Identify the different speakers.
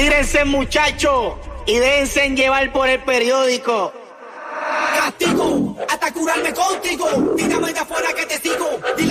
Speaker 1: Tírense, muchachos, y déjense llevar por el periódico.
Speaker 2: Castigo, hasta curarme contigo. Tírame de afuera que te sigo.